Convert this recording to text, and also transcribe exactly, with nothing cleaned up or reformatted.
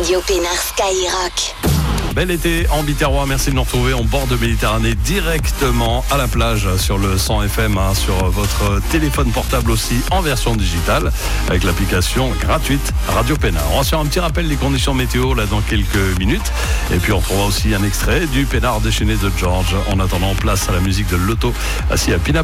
Radio Pénard Skyrock. Bel été en Biterrois, merci de nous retrouver en bord de Méditerranée directement à la plage sur le cent F M, hein, sur votre téléphone portable aussi en version digitale avec l'application gratuite Radio Pénard. On va se faire un petit rappel des conditions météo là dans quelques minutes et puis on trouvera aussi un extrait du Pénard déchaîné de George. En attendant, place à la musique de Loto assis à Pina